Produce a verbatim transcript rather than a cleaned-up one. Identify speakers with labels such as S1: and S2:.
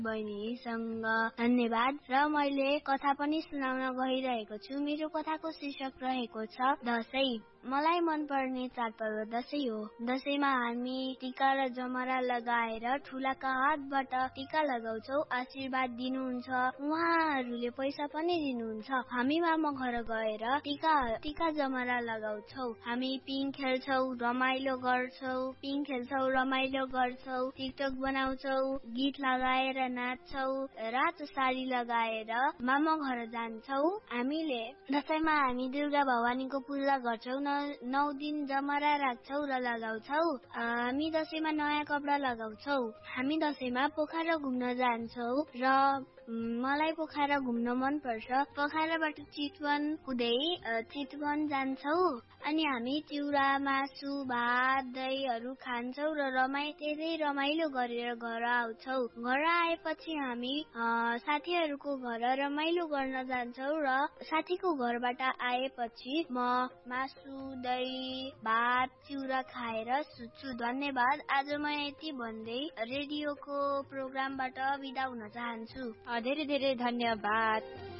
S1: बहिनीसँग धन्यवाद। र मैले कथा पनि सुनाउन गइरहेको छु। मेरो कथाको शीर्षक रहेको छ दशैं। मलाई मनपर्ने चाडपर्व दशैं हो। दशैंमा हामी टीका र जमरा लगाएर ठूलाका हातबाट टीका लगाउँछौ, आशीर्वाद दिनुहुन्छ। उहाँहरूले पैसा पनि दिनुहुन्छ। हामी मामा घर गएर टीका टीका जमरा लगाउँछौ। हामी पिङ खेल्छौ, रमाइलो गर्छौ, पिङ खेल्छौ, रमाइलो गर्छौ, टिकटक बनाउँछौ, गीत लगाएर नाच्छौ, रातो साडी लगाएर मामा घर जान्छौ। हामीले दशैंमा हामी दुर्गा भवानीको पूजा गर्छौ। नौ दिन जमरा राख्छौ र लगाउँछौ। हामी दशैंमा नयाँ कपडा लगाउँछौ। हामी दशैंमा पोखरा घुम्न जान्छौ र मलाई पोखरा घुम्न मन पर्छ। पोखराबाट चितवन हुँदै चितवन जान्छौ। अनि हामी चिउरा, मासु, भात, दहीहरू खान्छौ र रमाइ धेरै रमाइलो गरेर घर आउँछौ। घर आएपछि हामी साथीहरूको घर रमाइलो गर्न जान्छौ र साथीको घरबाट आएपछि म मासु, दही, भात, चिउरा खाएर सुत्छु। धन्यवाद। आज म यति भन्दै रेडियोको प्रोग्रामबाट बिदा हुन चाहन्छु।
S2: धेरै धेरै धन्यवाद।